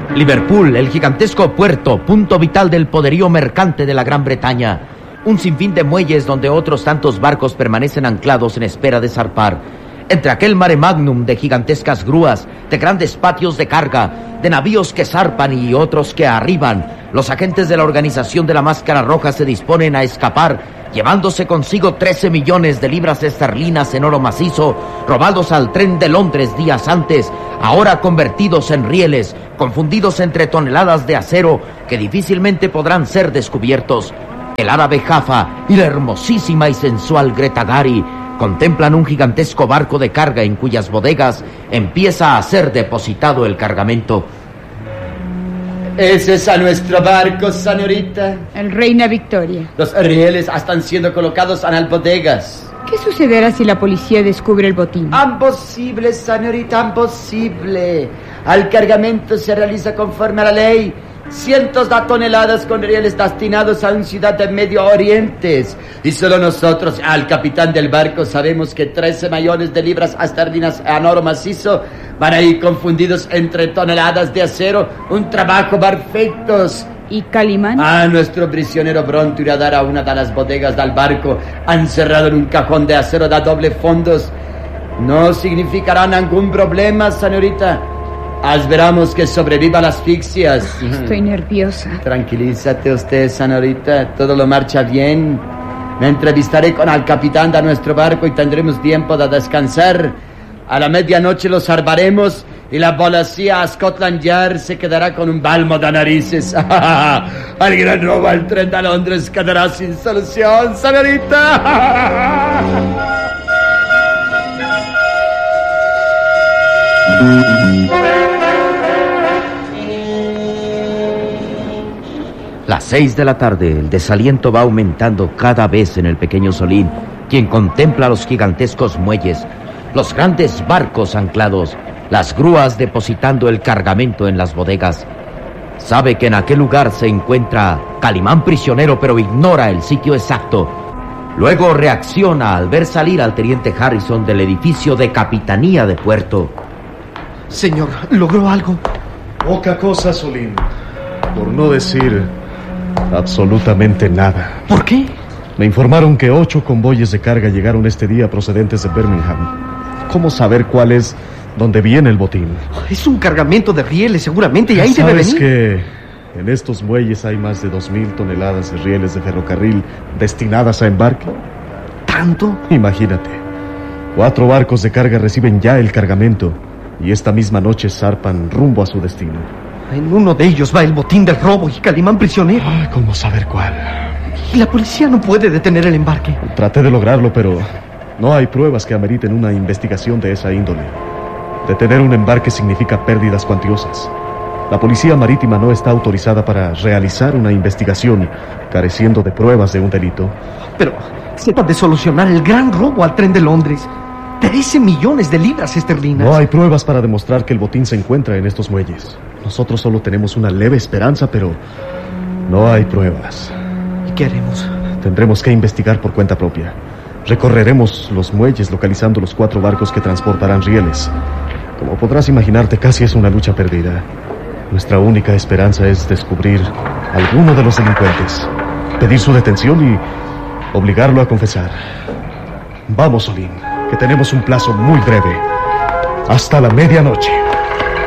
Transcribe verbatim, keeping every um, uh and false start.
Liverpool, el gigantesco puerto, punto vital del poderío mercante de la Gran Bretaña. Un sinfín de muelles donde otros tantos barcos permanecen anclados en espera de zarpar. Entre aquel mare magnum de gigantescas grúas, de grandes patios de carga, de navíos que zarpan y otros que arriban, los agentes de la organización de la Máscara Roja se disponen a escapar, llevándose consigo trece millones de libras esterlinas en oro macizo, robados al tren de Londres días antes, ahora convertidos en rieles, confundidos entre toneladas de acero que difícilmente podrán ser descubiertos. El árabe Jaffa y la hermosísima y sensual Greta Gary contemplan un gigantesco barco de carga en cuyas bodegas empieza a ser depositado el cargamento. ¿Ese es a nuestro barco, señorita? El Reina Victoria. Los rieles están siendo colocados en las bodegas. ¿Qué sucederá si la policía descubre el botín? Imposible, señorita, imposible. El cargamento se realiza conforme a la ley. Cientos de toneladas con rieles destinados a una ciudad de Medio Oriente. Y solo nosotros, al capitán del barco, sabemos que trece millones de libras esterlinas en oro macizo van a ir confundidos entre toneladas de acero. Un trabajo perfecto. ¿Y Calimán? Ah, nuestro prisionero pronto irá a dar a una de las bodegas del barco, encerrado en un cajón de acero de doble fondos. No significará ningún problema, señorita. Esperamos que sobreviva las asfixias. Estoy nerviosa. Tranquilízate usted, señorita. Todo lo marcha bien. Me entrevistaré con el capitán de nuestro barco y tendremos tiempo de descansar. A la medianoche los salvaremos y la policía a Scotland Yard se quedará con un balmo de narices. El gran robo al tren de Londres quedará sin solución, señorita. Las seis de la tarde, el desaliento va aumentando cada vez en el pequeño Solín, quien contempla los gigantescos muelles, los grandes barcos anclados, las grúas depositando el cargamento en las bodegas. Sabe que en aquel lugar se encuentra Calimán prisionero, pero ignora el sitio exacto. Luego reacciona al ver salir al teniente Harrison del edificio de capitanía de puerto. Señor, ¿logró algo? Poca cosa, Solín. Por no decir absolutamente nada. ¿Por qué? Me informaron que ocho convoyes de carga llegaron este día procedentes de Birmingham. ¿Cómo saber cuál es donde viene el botín? Es un cargamento de rieles, seguramente, y ahí debe venir. ¿Sabes que en estos muelles hay más de dos mil toneladas de rieles de ferrocarril destinadas a embarque? ¿Tanto? Imagínate. Cuatro barcos de carga reciben ya el cargamento y esta misma noche zarpan rumbo a su destino. En uno de ellos va el botín del robo y Calimán prisionero. Ay, ¿cómo saber cuál? Y la policía no puede detener el embarque. Traté de lograrlo, pero no hay pruebas que ameriten una investigación de esa índole. Detener un embarque significa pérdidas cuantiosas. La policía marítima no está autorizada para realizar una investigación careciendo de pruebas de un delito. Pero sepa de solucionar el gran robo al tren de Londres. trece millones de libras esterlinas. No hay pruebas para demostrar que el botín se encuentra en estos muelles. Nosotros solo tenemos una leve esperanza, pero no hay pruebas. ¿Y qué haremos? Tendremos que investigar por cuenta propia. Recorreremos los muelles localizando los cuatro barcos que transportarán rieles. Como podrás imaginarte, casi es una lucha perdida. Nuestra única esperanza es descubrir a alguno de los delincuentes, pedir su detención y obligarlo a confesar. Vamos, Solín, que tenemos un plazo muy breve. Hasta la medianoche.